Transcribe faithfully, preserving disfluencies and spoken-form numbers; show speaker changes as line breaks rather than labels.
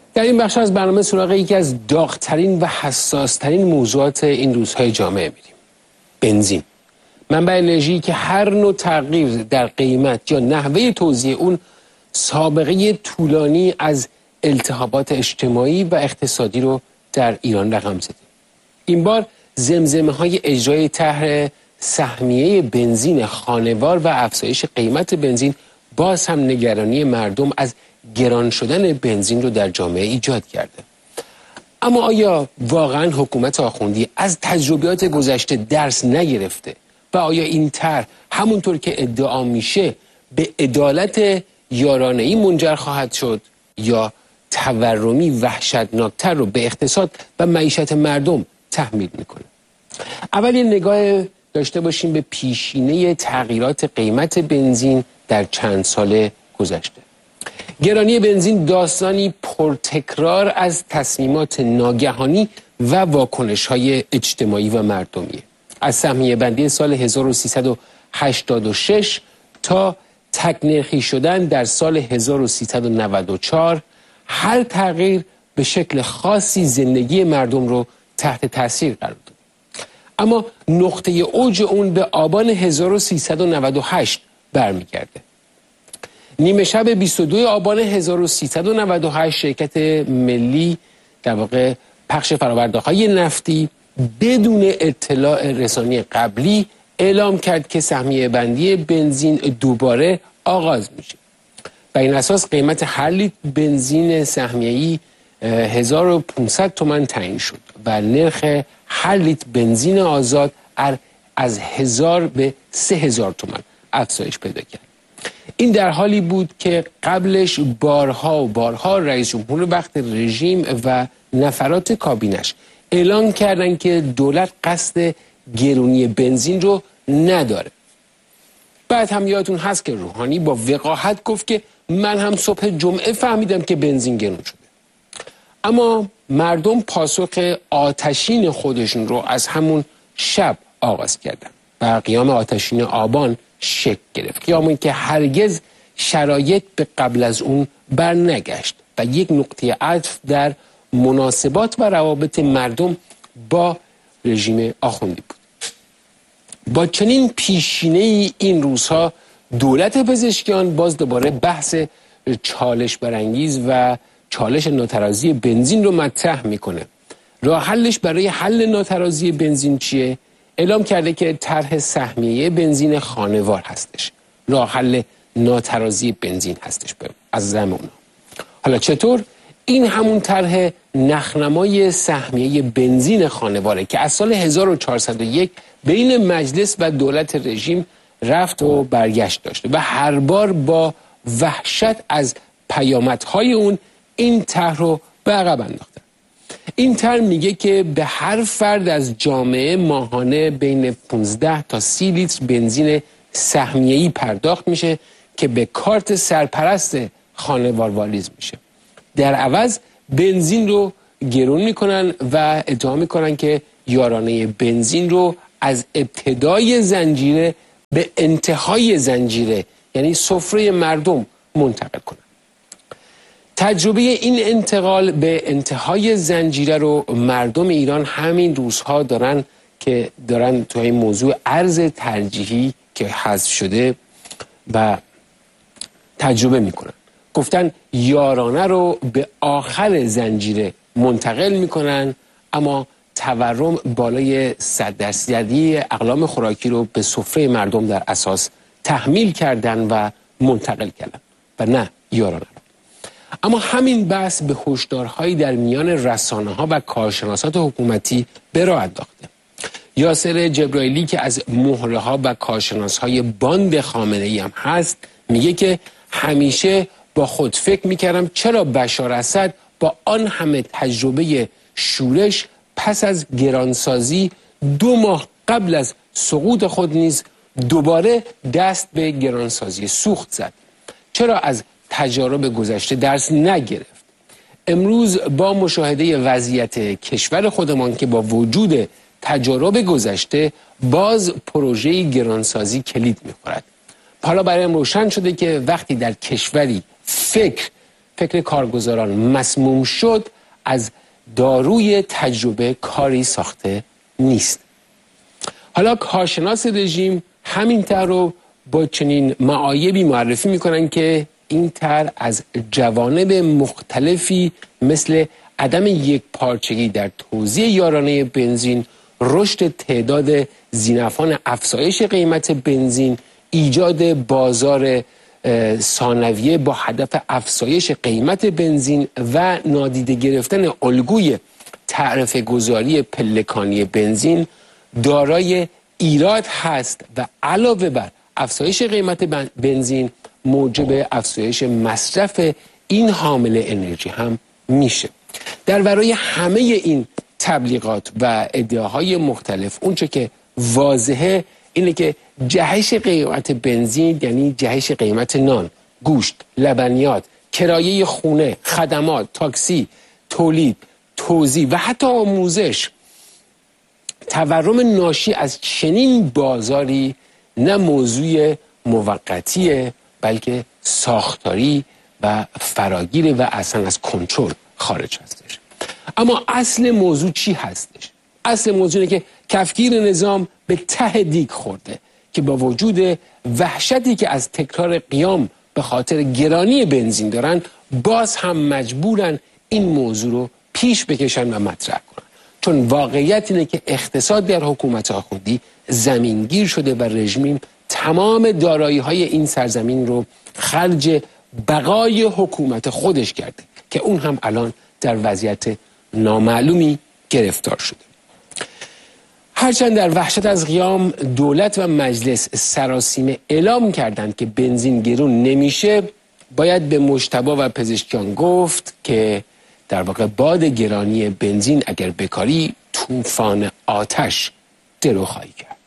در این بخش از برنامه سراغ یکی از داغ‌ترین و حساس‌ترین موضوعات این روزهای جامعه میریم. بنزین. منبع انرژی که هر نوع تغییر در قیمت یا نحوه توزیع اون سابقه طولانی از التهابات اجتماعی و اقتصادی رو در ایران رقم زده. این بار زمزمه های اجرای طرح سهمیه بنزین خانوار و افزایش قیمت بنزین باز هم نگرانی مردم از گران شدن بنزین رو در جامعه ایجاد کرده. اما آیا واقعا حکومت آخوندی از تجربیات گذشته درس نگرفته و آیا این طرح همونطور که ادعا میشه به عدالت یارانه‌ای منجر خواهد شد یا تورمی وحشتناکتر رو به اقتصاد و معیشت مردم تحمیل میکنه؟ اول یه نگاه داشته باشیم به پیشینه تغییرات قیمت بنزین در چند سال گذشته. گرانی بنزین داستانی پرتکرار از تصمیمات ناگهانی و واکنش‌های اجتماعی و مردمیه. از سهمیه بندی سال هزار و سیصد و هشتاد و شش تا تک‌نرخی شدن در سال هزار و سیصد و نود و چهار، هر تغییر به شکل خاصی زندگی مردم رو تحت تاثیر قرار داد. اما نقطه اوج اون به آبان هزار و سیصد و نود و هشت برمیگرده. نیمه شب بیست و دوم آبان هزار و سیصد و نود و هشت شرکت ملی در واقع پخش فرآورده‌های نفتی بدون اطلاع رسانی قبلی اعلام کرد که سهمیه بندی بنزین دوباره آغاز میشه. بر این اساس قیمت هر لیتر بنزین سهمیه‌ای هزار و پانصد تومان تعیین شد و نرخ هر لیتر بنزین آزاد از هزار به سه هزار تومان افزایش پیدا کرد. این در حالی بود که قبلش بارها و بارها رئیس جمهور وقت رژیم و نفرات کابینش اعلام کردند که دولت قصد گرونی بنزین رو نداره. بعد هم یادتون هست که روحانی با وقاحت گفت که من هم صبح جمعه فهمیدم که بنزین گرون شده. اما مردم پاسخ آتشین خودشون رو از همون شب آغاز کردن و قیام آتشین آبان شکل گرفت. قیامی که هرگز شرایط به قبل از اون بر نگشت و یک نقطه عطف در مناسبات و روابط مردم با رژیم آخوندی بود. با چنین پیشینه‌ای این روزها دولت پزشکیان باز دوباره بحث چالش برانگیز و چالش ناترازی بنزین رو مطرح میکنه. راه حلش برای حل ناترازی بنزین چیه؟ اعلام کرده که طرح سهمیه بنزین خانوار هستش. راه حل ناترازی بنزین هستش از زم اونا. حالا چطور؟ این همون طرح نخنمای سهمیه بنزین خانواره که از سال هزار و چهارصد و یک بین مجلس و دولت رژیم رفت و برگشت داشته و هر بار با وحشت از پیامدهای اون این طرح رو به عقب انداختن. این طرح میگه که به هر فرد از جامعه ماهانه بین پانزده تا سی لیتر بنزین سهمیه‌ای پرداخت میشه که به کارت سرپرست خانوار واریز میشه. در عوض بنزین رو گرون میکنن و ادعا میکنن که یارانه بنزین رو از ابتدای زنجیره به انتهای زنجیره یعنی سفره مردم منتقل کنن. تجربه این انتقال به انتهای زنجیره رو مردم ایران همین روزها دارن که دارن تو این موضوع ارز ترجیحی که حذف شده و تجربه میکنن. گفتن یارانه رو به آخر زنجیره منتقل میکنن اما تورم بالای صد درصدی اقلام خوراکی رو به سفره مردم در اساس تحمیل کردن و منتقل کردن و نه یارانه. اما همین بحث به هشدارهایی در میان رسانه‌ها و کارشناسات حکومتی به راه انداخته. یاسر جبرائیلی که از مهره‌ها و کارشناس‌های باند خامنه‌ای هم هست میگه که همیشه با خود فکر میکردم چرا بشار اسد با آن همه تجربه شورش پس از گرانسازی دو ماه قبل از سقوط خود نیز دوباره دست به گرانسازی سوخت زد. چرا از تجارب گذشته درس نگرفت؟ امروز با مشاهده وضعیت کشور خودمان که با وجود تجارب گذشته باز پروژه گرانسازی کلید میخورد. حالا برایم روشن شده که وقتی در کشوری فکر فکر کارگزاران مسموم شد، از داروی تجربه کاری ساخته نیست. حالا کارشناس رژیم همین طرح رو با چنین معایبی معرفی میکنن که این طرح از جوانب مختلفی مثل عدم یک پارچگی در توزیع یارانه بنزین، رشد تعداد ذی‌نفعان افزایش قیمت بنزین، ایجاد بازار ثانویه با هدف افزایش قیمت بنزین و نادیده گرفتن الگوی تعرفه گذاری پلکانی بنزین دارای ایراد هست و علاوه بر افزایش قیمت بنزین موجب افزایش مصرف این حامل انرژی هم میشه. در ورای همه این تبلیغات و ادعاهای مختلف اونچه که واضحه اینه که جهش قیمت بنزین یعنی جهش قیمت نان، گوشت، لبنیات، کرایه خونه، خدمات، تاکسی، تولید، توزیع و حتی آموزش. تورم ناشی از چنین بازاری نه موضوع موقتیه بلکه ساختاری و فراگیره و اصلا از کنترل خارج هستش. اما اصل موضوع چی هستش؟ اصل موضوع اینه که کفگیر نظام به ته دیگ خورده که با وجود وحشتی که از تکرار قیام به خاطر گرانی بنزین دارن، باز هم مجبورن این موضوع رو پیش بکشن و مطرح کنن. چون واقعیت اینه که اقتصاد در حکومت آخوندی زمینگیر شده و رژیم تمام دارایی‌های این سرزمین رو خرج بقای حکومت خودش کرده که اون هم الان در وضعیت نامعلومی گرفتار شده. هرچند در وحشت از قیام دولت و مجلس سراسیمه اعلام کردند که بنزین گرون نمیشه، باید به مجتبی و پزشکیان گفت که در واقع باد گرانی بنزین اگر بکاری طوفان آتش درو خواهی کرد.